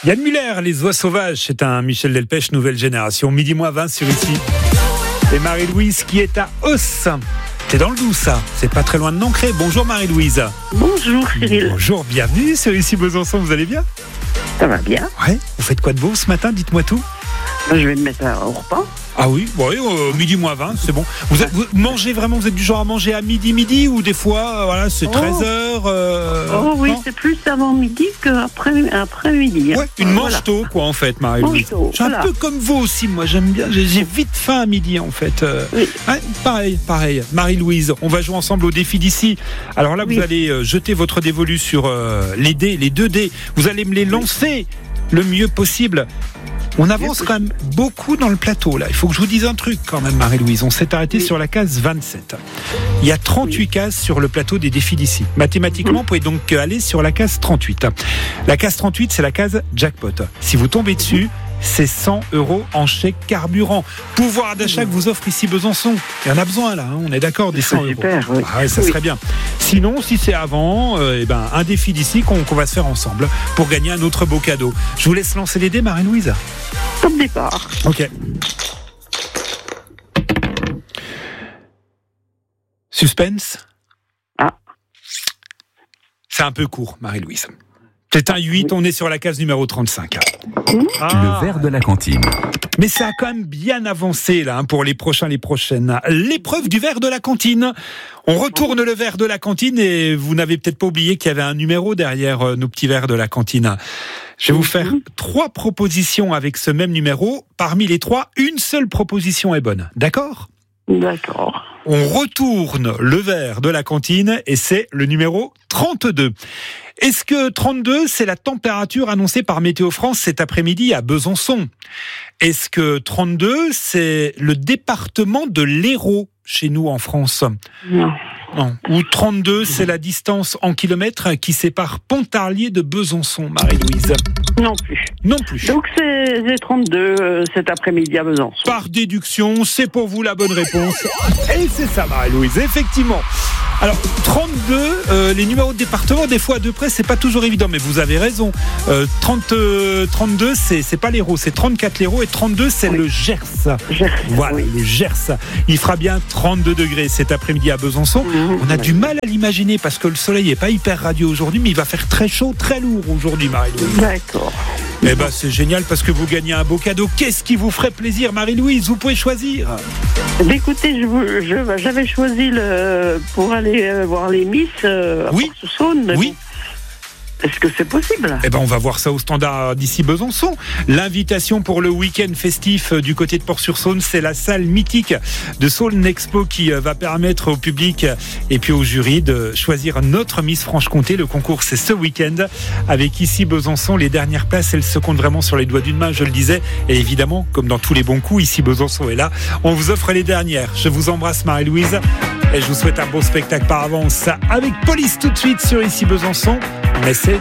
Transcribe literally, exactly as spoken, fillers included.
Yann Muller, Les Oies Sauvages, c'est un Michel Delpech, nouvelle génération. Midi moins vingt sur ici. Et Marie-Louise qui est à Os. C'est dans le Doubs, ça. C'est pas très loin de Nancré. Bonjour Marie-Louise. Bonjour Cyril. Bonjour, bienvenue sur ici Besançon. Vous allez bien? Ça va bien. Ouais. Vous faites quoi de beau ce matin? Dites-moi tout. Je vais me mettre au repas. Ah oui, bon, oui euh, midi moins vingt, c'est bon. Vous, êtes, vous mangez vraiment, vous êtes du genre à manger à midi, midi ou des fois, euh, voilà, c'est treize heures euh, Oh oui, non c'est plus avant midi qu'après après midi. Ouais, une manche voilà. tôt, quoi, en fait, Marie-Louise. Je suis un voilà. peu comme vous aussi, moi, j'aime bien, j'ai, j'ai vite faim à midi, en fait. Euh, oui. Ouais, pareil, pareil. Marie-Louise, on va jouer ensemble au défi d'ici. Alors là, oui. vous allez euh, jeter votre dévolu sur euh, les dés, les deux dés. Vous allez me les lancer le mieux possible. On avance quand même beaucoup dans le plateau là. Il faut que je vous dise un truc quand même, Marie-Louise. On s'est arrêté oui. sur la case vingt-sept. Il y a trente-huit oui. cases sur le plateau des défis d'ici. Mathématiquement, oui. vous pouvez donc aller sur la case trente-huit. La case trente-huit, c'est la case jackpot. Si vous tombez dessus, c'est cent euros en chèque carburant. Pouvoir d'achat que vous offre ici Besançon. Il y en a besoin là, hein, on est d'accord, des cent euros. Super, oui. Ah ouais, ça oui. serait bien. Sinon, si c'est avant, euh, eh ben, un défi d'ici qu'on, qu'on va se faire ensemble pour gagner un autre beau cadeau. Je vous laisse lancer les dés, Marie-Louise. Top départ. Ok. Suspense. Ah. C'est un peu court, Marie-Louise. C'est un huit, on est sur la case numéro trente-cinq. Ah. Le verre de la cantine. Mais ça a quand même bien avancé là hein, pour les prochains, les prochaines. L'épreuve du verre de la cantine. On retourne le verre de la cantine et vous n'avez peut-être pas oublié qu'il y avait un numéro derrière euh, nos petits verres de la cantine. Je vais vous faire trois propositions avec ce même numéro. Parmi les trois, une seule proposition est bonne. D'accord ? D'accord. On retourne le verre de la cantine et c'est le numéro trente-deux. Est-ce que trente-deux, c'est la température annoncée par Météo France cet après-midi à Besançon? Est-ce que trente-deux, c'est le département de l'Hérault chez nous en France? Non. Non. Ou trente-deux, c'est la distance en kilomètres qui sépare Pontarlier de Besançon, Marie-Louise? Non plus. Non plus. Donc c'est, c'est trente-deux euh, cet après-midi à Besançon. Par déduction, c'est pour vous la bonne réponse. Et c'est ça, Marie-Louise, effectivement. Alors, trente-deux, euh, les numéros de département, des fois à deux près, c'est pas toujours évident, mais vous avez raison. Euh, trente, euh, trente-deux, c'est, c'est pas l'Hérault, c'est trente-quatre l'Hérault, et trente-deux, c'est oui. le Gers. Gers. Voilà, oui. le Gers. Il fera bien trente-deux degrés cet après-midi à Besançon. Mmh, On a oui. du mal à l'imaginer parce que le soleil est pas hyper radieux aujourd'hui, mais il va faire très chaud, très lourd aujourd'hui, Marie-Louise. D'accord. Eh ben, c'est génial parce que vous gagnez un beau cadeau. Qu'est-ce qui vous ferait plaisir, Marie-Louise? Vous pouvez choisir. Écoutez, je, je, j'avais choisi le, pour aller voir les Miss euh, à oui. Port-sur-Saône. Oui. Est-ce que c'est possible? Eh ben, on va voir ça au standard d'ici Besançon. L'invitation pour le week-end festif du côté de Port-sur-Saône, c'est la salle mythique de Saône Expo qui va permettre au public et puis au jury de choisir notre Miss Franche-Comté. Le concours, c'est ce week-end avec ici Besançon. Les dernières places, elles se comptent vraiment sur les doigts d'une main, je le disais. Et évidemment, comme dans tous les bons coups, ici Besançon est là. On vous offre les dernières. Je vous embrasse, Marie-Louise. Et je vous souhaite un beau spectacle par avance avec Police tout de suite sur ici Besançon. Mais c'est